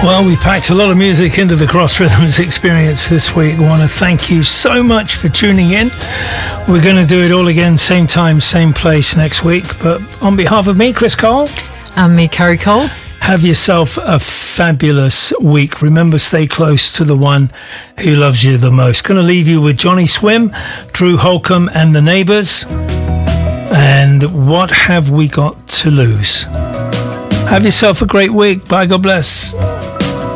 Well, we packed a lot of music into the Cross Rhythms experience this week. I want to thank you so much for tuning in. We're going to do it all again, same time, same place next week. But on behalf of me, Chris Cole. And me, Carrie Cole. Have yourself a fabulous week. Remember, stay close to the one who loves you the most. Going to leave you with Johnny Swim, Drew Holcomb and the Neighbours. And What Have We Got to Lose? Have yourself a great week. Bye, God bless.